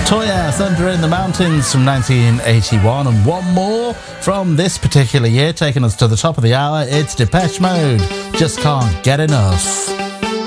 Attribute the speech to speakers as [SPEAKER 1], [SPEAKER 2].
[SPEAKER 1] Toya, Thunder in the Mountains from 1981, and one more from this particular year, taking us to the top of the hour. It's Depeche Mode, Just Can't Get Enough.